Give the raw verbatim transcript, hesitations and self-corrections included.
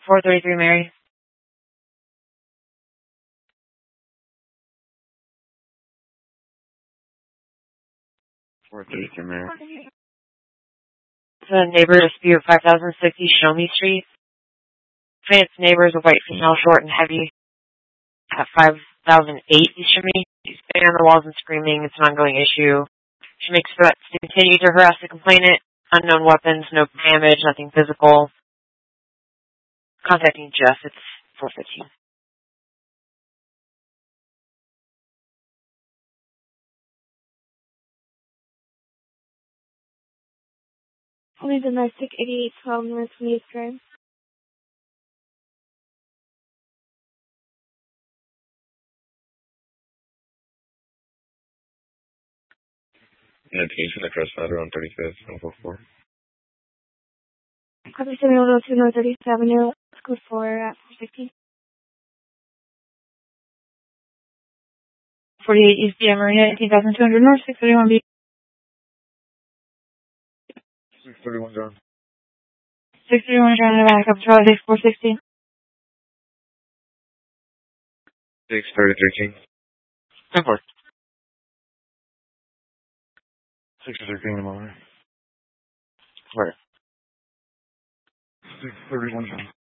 four thirty-three Mary. four thirty-three Mary. The neighbor dispute five thousand sixty Show Me Street. Fence neighbors, a white female, short and heavy, at five thousand eight East Show Me. She's banging on the walls and screaming. It's an ongoing issue. She makes threats to continue to harass the complainant. Unknown weapons, no damage, nothing physical. Contacting Jeff, it's four fifteen. Only domestic eighty-eight twelve North Meads Drive. Notation across Ladder on thirty-fifth, one four four. Copy seven oh two North thirtieth Avenue, code four at four sixteen. forty-eight East Via Maria, eighteen thousand two hundred North, six thirty-one B. six thirty-one John. six thirty-one John, Nevada, Capital Charlie, four sixteen. six thirty-three King. ten four. six thirty-three King in the morning. Where? six thirty-one John.